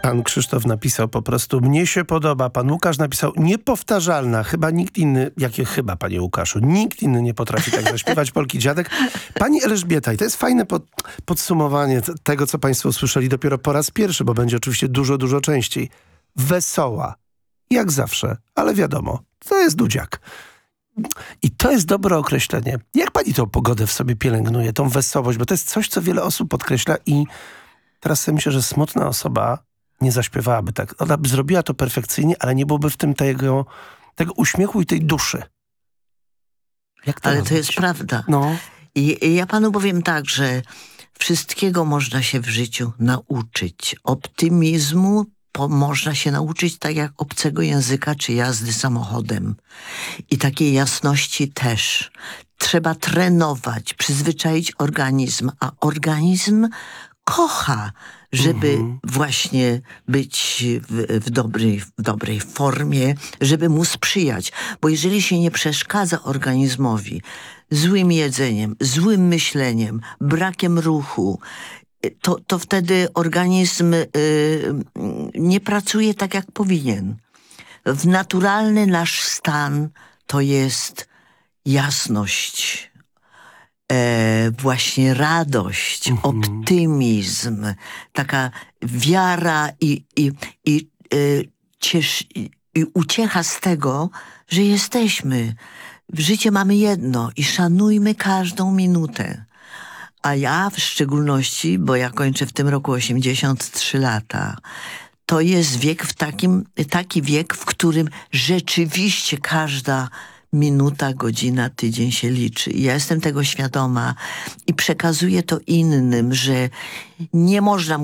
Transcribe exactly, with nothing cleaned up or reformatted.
pan Krzysztof napisał po prostu, mnie się podoba. Pan Łukasz napisał, niepowtarzalna. Chyba nikt inny, jakie chyba, panie Łukaszu, nikt inny nie potrafi tak zaśpiewać Polki Dziadek. Pani Elżbieta, i to jest fajne pod, podsumowanie t- tego, co państwo usłyszeli dopiero po raz pierwszy, bo będzie oczywiście dużo, dużo częściej. Wesoła. Jak zawsze, ale wiadomo, to jest Dudziak. I to jest dobre określenie. Jak pani tą pogodę w sobie pielęgnuje, tą wesołość? Bo to jest coś, co wiele osób podkreśla i teraz sobie myślę, że smutna osoba nie zaśpiewałaby tak. Ona by zrobiła to perfekcyjnie, ale nie byłoby w tym tego, tego uśmiechu i tej duszy. Jak to ale robić? to jest prawda. No. I, I ja panu powiem tak, że wszystkiego można się w życiu nauczyć. Optymizmu po, można się nauczyć tak jak obcego języka czy jazdy samochodem. I takiej jasności też. Trzeba trenować, przyzwyczaić organizm, a organizm kocha, żeby mhm. właśnie być w, w, dobrej, w dobrej formie, żeby mu sprzyjać. Bo jeżeli się nie przeszkadza organizmowi złym jedzeniem, złym myśleniem, brakiem ruchu, to, to wtedy organizm y, nie pracuje tak, jak powinien. W naturalny nasz stan to jest jasność, e, właśnie radość, mm-hmm. optymizm, taka wiara i, i, i, y, ciesz, i, i uciecha z tego, że jesteśmy. W życiu mamy jedno i szanujmy każdą minutę. A ja w szczególności, bo ja kończę w tym roku osiemdziesiąt trzy lata, to jest wiek w takim, taki wiek, w którym rzeczywiście każda minuta, godzina, tydzień się liczy. I ja jestem tego świadoma i przekazuję to innym, że nie można